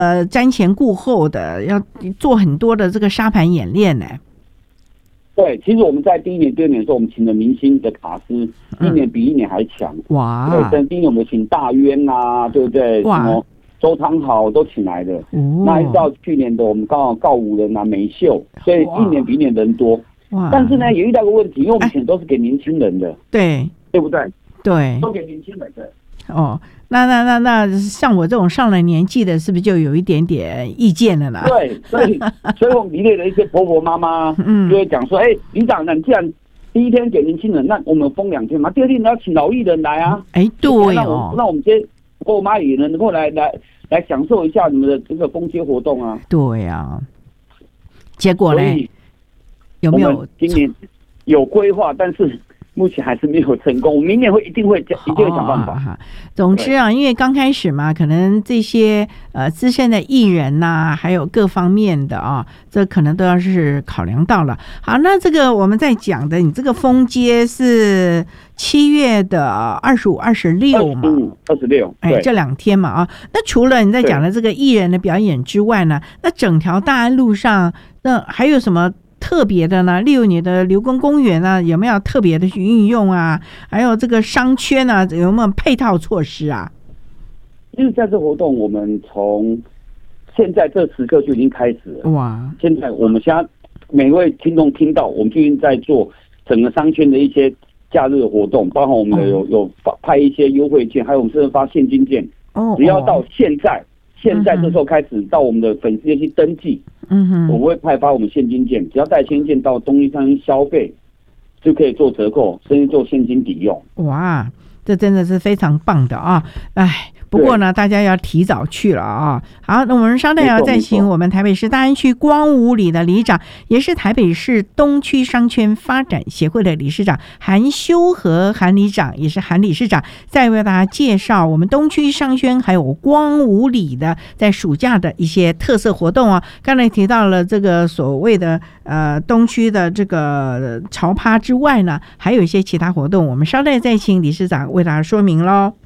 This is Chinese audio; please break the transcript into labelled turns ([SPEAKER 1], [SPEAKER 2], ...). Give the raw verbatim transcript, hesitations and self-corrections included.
[SPEAKER 1] 呃瞻前顾后的，要做很多的这个沙盘演练呢。
[SPEAKER 2] 对，其实我们在第一年、第二年的时候，我们请了明星的卡司，一年比一年还强。
[SPEAKER 1] 哇！
[SPEAKER 2] 对，但第一年我们请大渊啊，对不对？
[SPEAKER 1] 哇！
[SPEAKER 2] 什么周汤豪都请来的。哦。那一直到去年的，我们刚好告五人啊，美秀，所以一年比一年人多。哇！但是呢，也遇到个问题，因为我们请的都是给年轻人的。哎、对。对不对？
[SPEAKER 1] 对。
[SPEAKER 2] 都给年轻人的。
[SPEAKER 1] 哦。那那那那像我这种上了年纪的，是不是就有一点点意见了呢？
[SPEAKER 2] 对，所以所以我们里面的一些婆婆妈妈，嗯，就会讲说，哎、欸，里长，那你既然第一天给年轻人，那我们封两天嘛，第二天你要请老艺人来啊。哎、欸，对哦，那我们这些婆婆妈也能够来来来享受一下你们的这个封街活动啊。
[SPEAKER 1] 对啊，结果呢？有没有
[SPEAKER 2] 今年有规划，但是目前还是没有成功，我明年会一定会一定会想办法。
[SPEAKER 1] 哦、总之啊，因为刚开始嘛，可能这些呃资深的艺人呐、啊，还有各方面的啊，这可能都要是考量到了。好，那这个我们在讲的，你这个封街是七月的二十五、二十六嘛？
[SPEAKER 2] 二十六，
[SPEAKER 1] 哎，这两天嘛啊。那除了你在讲的这个艺人的表演之外呢，那整条大安路上，那还有什么特别的呢？例如你的刘公公园啊，有没有特别的去运用啊？还有这个商圈啊，有没有配套措施啊？
[SPEAKER 2] 因为在这活动，我们从现在这时刻就已经开始了。哇！现在我们现在每位听众听到，我们就已经在做整个商圈的一些假日的活动，包含我们有、哦、有发派一些优惠券，还有我们甚至发现金券。哦，只要到现在。现在这时候开始到我们的粉丝页去登记，嗯哼，我们会派发我们现金券，只要带现金券到东西商店消费，就可以做折扣，甚至做现金抵用。哇，这真的是非常棒的啊！哎，不过呢，大家要提早去了啊。好，那我们稍待要再请我们台北市大安区光武里的里长，也是台北市东区商圈发展协会的理事长韩修和韩里长，也是韩理事长，再为大家介绍我们东区商圈还有光武里的在暑假的一些特色活动啊。刚才提到了这个所谓的呃东区的这个潮趴之外呢，还有一些其他活动，我们稍待再请理事长为大家说明咯。